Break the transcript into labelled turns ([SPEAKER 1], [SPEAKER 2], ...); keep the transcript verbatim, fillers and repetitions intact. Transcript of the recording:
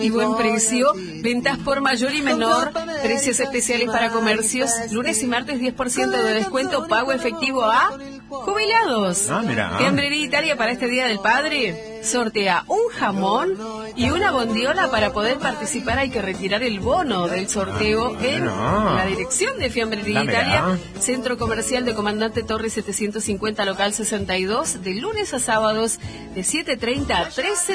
[SPEAKER 1] y buen precio, ventas por mayor y menor, precios especiales para comercios, lunes y martes diez por ciento de descuento, pago efectivo a jubilados.
[SPEAKER 2] Ah, mira.
[SPEAKER 1] Fiambrería Italia para este Día del Padre sortea un jamón y una bondiola. Para poder participar hay que retirar el bono del sorteo
[SPEAKER 2] ah,
[SPEAKER 1] en
[SPEAKER 2] no.
[SPEAKER 1] la dirección de Fiambrería
[SPEAKER 2] Dámela.
[SPEAKER 1] Italia, Centro Comercial de Comandante Torres setecientos cincuenta, local sesenta y dos, de lunes a sábados de siete treinta a trece